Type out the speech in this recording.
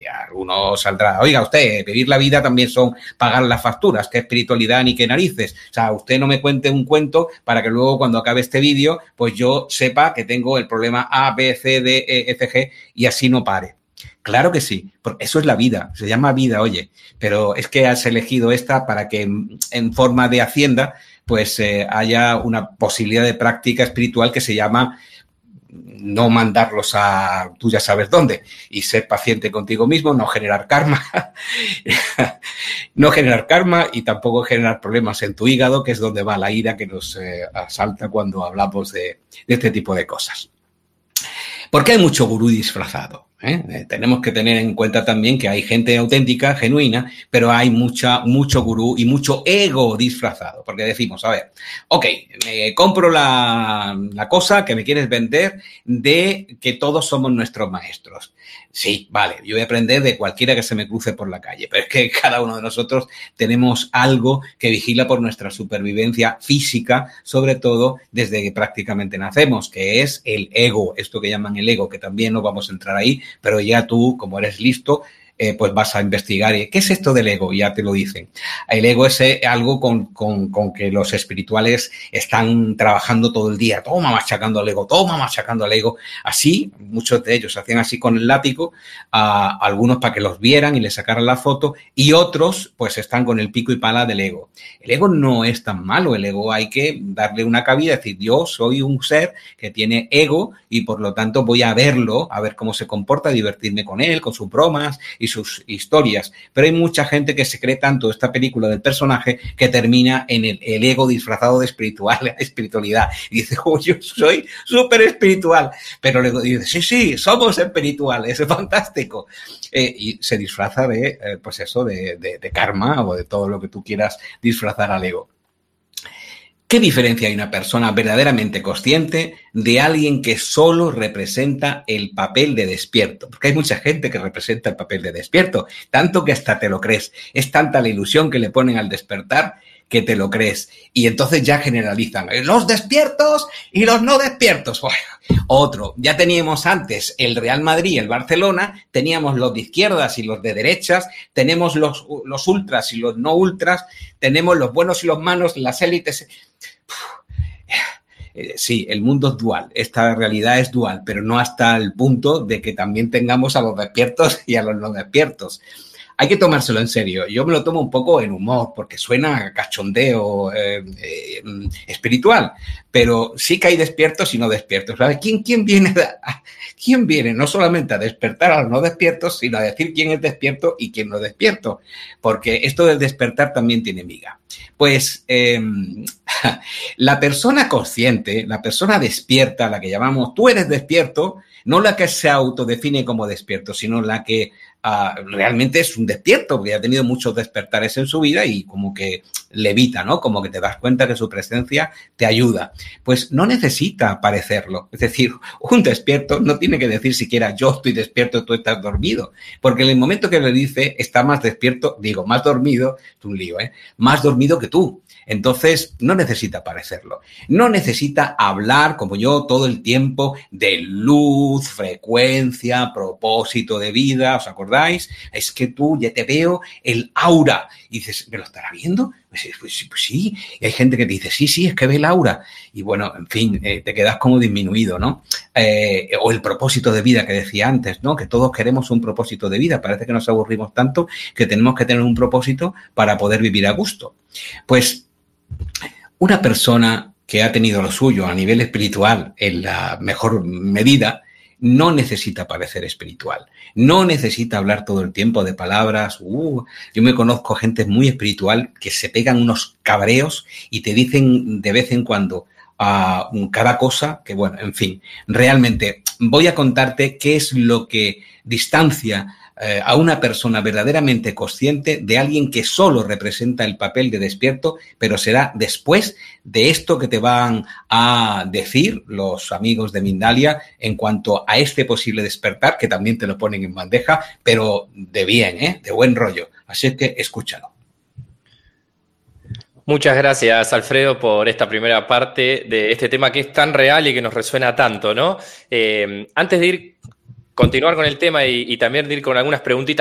uno saldrá, oiga usted, vivir la vida también son pagar las facturas, qué espiritualidad ni qué narices. O sea, usted no me cuente un cuento para que luego cuando acabe este vídeo, pues yo sepa que tengo el problema A, B, C, D, E, F, G y así no pare. Claro que sí, porque eso es la vida, se llama vida, oye, pero es que has elegido esta para que en forma de hacienda pues haya una posibilidad de práctica espiritual que se llama no mandarlos a tú ya sabes dónde y ser paciente contigo mismo, no generar karma, no generar karma y tampoco generar problemas en tu hígado, que es donde va la ira que nos asalta cuando hablamos de este tipo de cosas. Porque hay mucho gurú disfrazado. Tenemos que tener en cuenta también que hay gente auténtica, genuina, pero hay mucho gurú y mucho ego disfrazado. Porque decimos, a ver, ok, me compro la cosa que me quieres vender de que todos somos nuestros maestros. Sí, vale, yo voy a aprender de cualquiera que se me cruce por la calle, pero es que cada uno de nosotros tenemos algo que vigila por nuestra supervivencia física, sobre todo desde que prácticamente nacemos, que es el ego, esto que llaman el ego, que también no vamos a entrar ahí, pero ya tú, como eres listo, pues vas a investigar. ¿Qué es esto del ego? Ya te lo dicen. El ego es algo con que los espirituales están trabajando todo el día. Toma machacando al ego, toma machacando al ego. Así, muchos de ellos hacían así con el látigo, algunos para que los vieran y les sacaran la foto, y otros pues están con el pico y pala del ego. El ego no es tan malo. El ego hay que darle una cabida, decir, yo soy un ser que tiene ego y por lo tanto voy a verlo, a ver cómo se comporta, divertirme con él, con sus bromas y sus historias, pero hay mucha gente que se cree tanto esta película del personaje que termina en el ego disfrazado de espiritualidad y dice, oh, yo soy súper espiritual, pero luego dice, sí, somos espirituales, es fantástico, y se disfraza de, pues eso, de karma o de todo lo que tú quieras disfrazar al ego. ¿Qué diferencia hay una persona verdaderamente consciente de alguien que solo representa el papel de despierto? Porque hay mucha gente que representa el papel de despierto, tanto que hasta te lo crees. Es tanta la ilusión que le ponen al despertar que te lo crees. Y entonces ya generalizan los despiertos y los no despiertos. Bueno, otro, ya teníamos antes el Real Madrid y el Barcelona, teníamos los de izquierdas y los de derechas, tenemos los ultras y los no ultras, tenemos los buenos y los malos, las élites. Sí, el mundo es dual, esta realidad es dual, pero no hasta el punto de que también tengamos a los despiertos y a los no despiertos. Hay que tomárselo en serio. Yo me lo tomo un poco en humor porque suena a cachondeo espiritual, pero sí que hay despiertos y no despiertos. ¿Quién viene no solamente a despertar a los no despiertos, sino a decir quién es despierto y quién no es despierto? Porque esto del despertar también tiene miga. Pues la persona consciente, la persona despierta, la que llamamos tú eres despierto, no la que se autodefine como despierto, sino la que realmente es un despierto, porque ha tenido muchos despertares en su vida y como que levita, ¿no? Como que te das cuenta que su presencia te ayuda. Pues no necesita parecerlo. Es decir, un despierto no tiene que decir siquiera yo estoy despierto, tú estás dormido. Porque en el momento que le dice está más despierto, digo, más dormido, es un lío, más dormido que tú. Entonces, no necesita parecerlo. No necesita hablar, como yo, todo el tiempo de luz, frecuencia, propósito de vida. ¿Os acordáis? Es que tú ya te veo el aura. Y dices, ¿me lo estará viendo? Pues sí. Y hay gente que te dice, sí, es que ve el aura. Y bueno, en fin, te quedas como disminuido, ¿no? O el propósito de vida que decía antes, ¿no? Que todos queremos un propósito de vida. Parece que nos aburrimos tanto que tenemos que tener un propósito para poder vivir a gusto. Pues una persona que ha tenido lo suyo a nivel espiritual en la mejor medida no necesita parecer espiritual, no necesita hablar todo el tiempo de palabras. Yo me conozco gente muy espiritual que se pegan unos cabreos y te dicen de vez en cuando cada cosa que, bueno, en fin, realmente voy a contarte qué es lo que distancia a una persona verdaderamente consciente de alguien que solo representa el papel de despierto, pero será después de esto que te van a decir los amigos de Mindalia en cuanto a este posible despertar, que también te lo ponen en bandeja, pero de bien, de buen rollo. Así es que escúchalo. Muchas gracias, Alfredo, por esta primera parte de este tema que es tan real y que nos resuena tanto, ¿no? Antes de continuar con el tema y también de ir con algunas preguntitas